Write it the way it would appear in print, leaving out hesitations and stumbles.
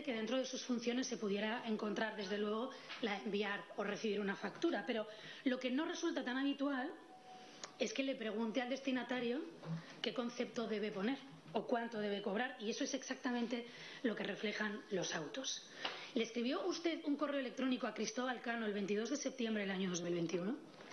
que dentro de sus funciones se pudiera encontrar, desde luego, la de enviar o recibir una factura. Pero lo que no resulta tan habitual es que le pregunte al destinatario qué concepto debe poner o cuánto debe cobrar, y eso es exactamente lo que reflejan los autos. ¿Le escribió usted un correo electrónico a Cristóbal Cano el 22 de septiembre del año 2021?